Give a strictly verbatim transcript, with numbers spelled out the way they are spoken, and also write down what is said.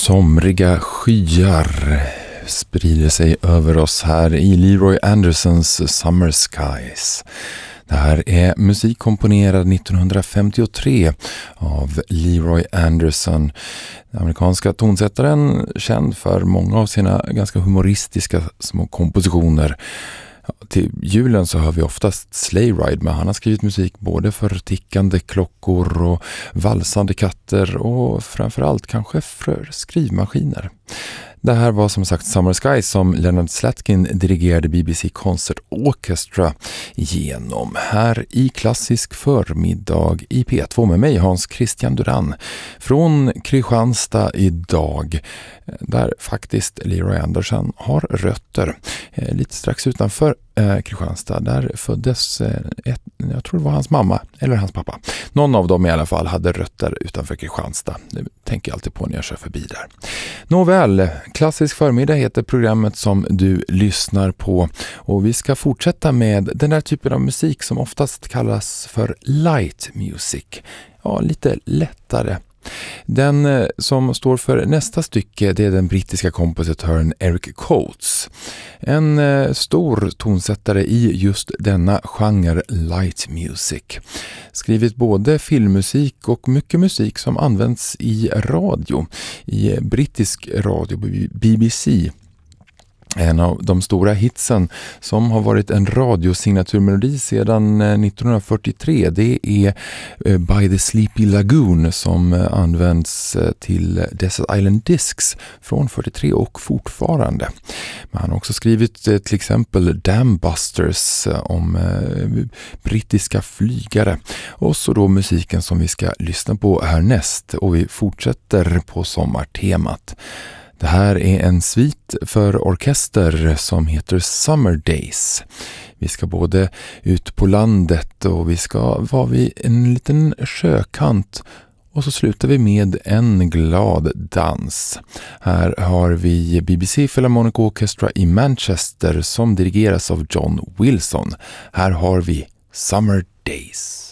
Somriga skyar sprider sig över oss här i Leroy Andersons Summer Skies. Det här är musik komponerad nittonhundrafemtiotre av Leroy Anderson, den amerikanska tonsättaren, känd för många av sina ganska humoristiska små kompositioner. Till julen så hör vi oftast Sleigh Ride, men han har skrivit musik både för tickande klockor och valsande katter och framförallt kanske för skrivmaskiner. Det här var som sagt Summer Skies som Leonard Slatkin dirigerade B B C Concert Orchestra genom här i klassisk förmiddag i P två med mig, Hans Christian Duran, från Kristianstad idag, där faktiskt Leroy Anderson har rötter. Lite strax utanför eh, Kristianstad, där föddes eh, ett, jag tror det var hans mamma eller hans pappa. Någon av dem i alla fall hade rötter utanför Kristianstad. Det tänker jag alltid på när jag kör förbi där. Nåväl, klassisk förmiddag heter programmet som du lyssnar på, och vi ska fortsätta med den där typen av musik som oftast kallas för light music. Ja, lite lättare. Den som står för nästa stycke, det är den brittiska kompositören Eric Coates. En stor tonsättare i just denna genre light music. Skrivit både filmmusik och mycket musik som används i radio, i brittisk radio, B B C. En av de stora hitsen som har varit en radiosignaturmelodi sedan nittonhundrafyrtiotre, det är By the Sleepy Lagoon som används till Desert Island Discs från fyrtiotre och fortfarande. Men han har också skrivit till exempel Dam Busters om brittiska flygare. Och så då musiken som vi ska lyssna på härnäst, och vi fortsätter på sommartemat. Det här är en svit för orkester som heter Summer Days. Vi ska både ut på landet och vi ska vara vid en liten sjökant, och så slutar vi med en glad dans. Här har vi B B C Philharmonic Orchestra i Manchester som dirigeras av John Wilson. Här har vi Summer Days.